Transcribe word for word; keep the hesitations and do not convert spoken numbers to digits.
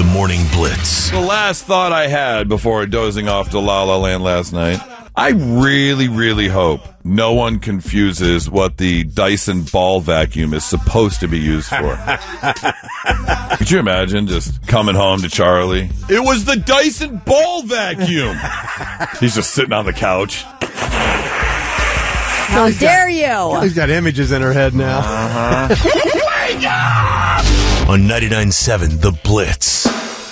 the Morning Blitz. The last thought I had before dozing off to La La Land last night, I really, really hope no one confuses what the Dyson ball vacuum is supposed to be used for. Could you imagine just coming home to Charlie? It was the Dyson ball vacuum! He's just sitting on the couch. How dare you? He's got images in her head now. Uh-huh. On ninety-nine point seven The Blitz.